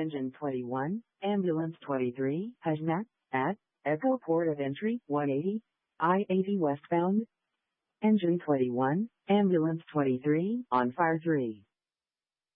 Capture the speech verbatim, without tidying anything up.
Engine twenty-one, Ambulance twenty-three, Hazmat, at, Echo Port of Entry, one eighty, I eighty westbound. Engine twenty-one, Ambulance twenty-three, on fire three.